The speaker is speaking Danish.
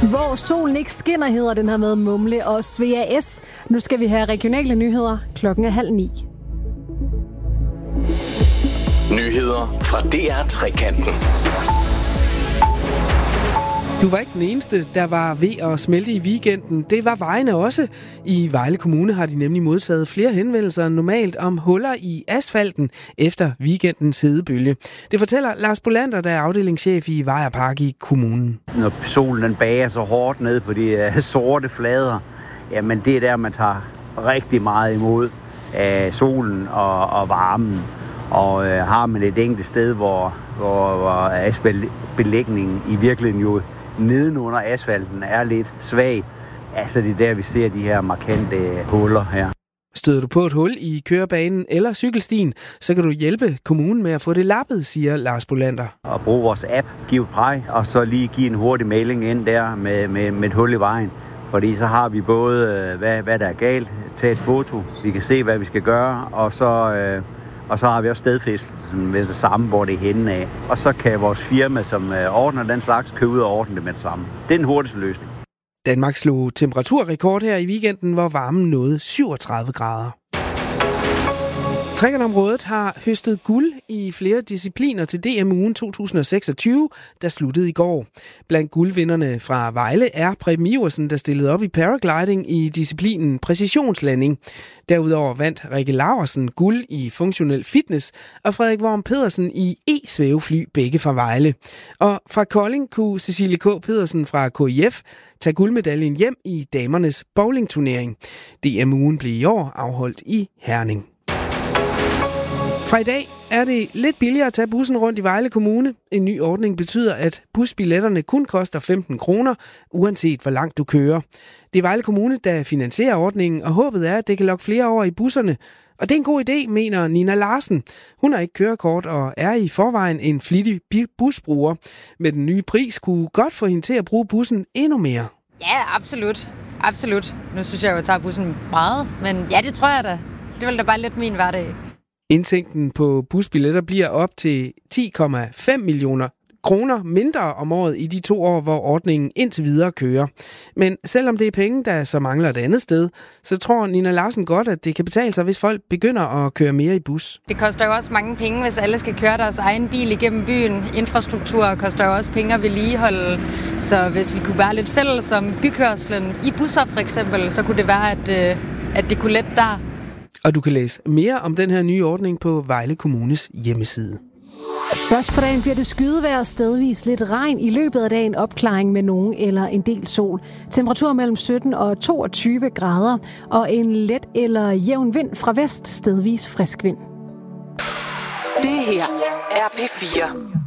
Hvor solen ikke skinner, hedder den her med Mumle og Svea S. Nu skal vi have regionale nyheder. Klokken er 8:30. Nyheder fra DR Trekanten. Du var ikke den eneste, der var ved at smelte i weekenden. Det var vejene også. I Vejle Kommune har de nemlig modtaget flere henvendelser end normalt om huller i asfalten efter weekendens hedebølge. Det fortæller Lars Bolander, der er afdelingschef i Vej og Park i kommunen. Når solen den bager så hårdt ned på de sorte flader, jamen det er der, man tager rigtig meget imod af solen og varmen. Og har man et enkelt sted, hvor asfaltbelægningen i virkeligheden jo nedenunder asfalten er lidt svag, altså det er der, vi ser de her markante huller her. Støder du på et hul i kørebanen eller cykelstien, så kan du hjælpe kommunen med at få det lappet, siger Lars Bolander. Og bruge vores app, give et præg, og så lige give en hurtig mailing ind der med et hul i vejen. Fordi så har vi både, hvad der er galt, tage et foto, vi kan se, hvad vi skal gøre, og så har vi også stedfæstelsen med det samme, hvor det er henne af. Og så kan vores firma, som ordner den slags, købe ud og ordne det med det samme. Det er den hurtigste løsning. Danmark slog temperaturrekord her i weekenden, hvor varmen nåede 37 grader. Trækkertområdet har høstet guld i flere discipliner til DM-ugen 2026, der sluttede i går. Blandt guldvinderne fra Vejle er Preben Iversen, der stillede op i paragliding i disciplinen præcisionslanding. Derudover vandt Rikke Laursen guld i funktionel fitness, og Frederik Worm Pedersen i e-svævefly, begge fra Vejle. Og fra Kolding kunne Cecilie K. Pedersen fra KIF tage guldmedaljen hjem i damernes bowlingturnering. DM-ugen blev i år afholdt i Herning. Fra i dag er det lidt billigere at tage bussen rundt i Vejle Kommune. En ny ordning betyder, at busbilletterne kun koster 15 kroner, uanset hvor langt du kører. Det er Vejle Kommune, der finansierer ordningen, og håbet er, at det kan lokke flere over i busserne. Og det er en god idé, mener Nina Larsen. Hun har ikke kørekort og er i forvejen en flittig busbruger. Med den nye pris kunne godt få hende til at bruge bussen endnu mere. Ja, absolut. Absolut. Nu synes jeg jo, at jeg tager bussen meget, men ja, det tror jeg da. Det vil da bare lidt min hverdag. Indtægten på busbilletter bliver op til 10,5 millioner kroner mindre om året i de 2 år, hvor ordningen indtil videre kører. Men selvom det er penge, der så mangler et andet sted, så tror Nina Larsen godt, at det kan betale sig, hvis folk begynder at køre mere i bus. Det koster jo også mange penge, hvis alle skal køre deres egen bil igennem byen. Infrastruktur koster jo også penge at vedligeholde. Så hvis vi kunne være lidt fælles om bykørslen i busser for eksempel, så kunne det være, at det kunne lette der. Og du kan læse mere om den her nye ordning på Vejle Kommunes hjemmeside. Først på dagen bliver det skydevejr, stedvis lidt regn, i løbet af dagen opklaring med nogen eller en del sol. Temperatur mellem 17 og 22 grader og en let eller jævn vind fra vest, stedvis frisk vind. Det her er P4.